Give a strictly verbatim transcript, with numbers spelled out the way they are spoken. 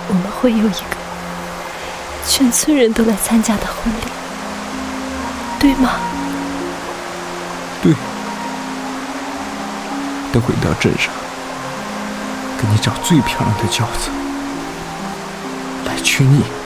我们会有一个全村人都来参加的婚礼，对吗？ 对。等会到镇上，给你找最漂亮的轿子来娶你。